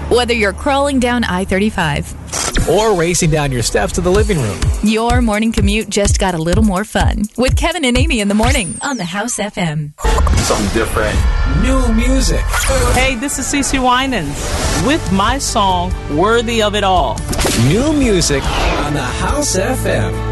Whether you're crawling down I-35 or racing down your steps to the living room, your morning commute just got a little more fun with Kevin and Amy in the morning on the House FM. Something different. new music, Hey, this is CeCe Winans with my song, Worthy of It All. new music on the House FM.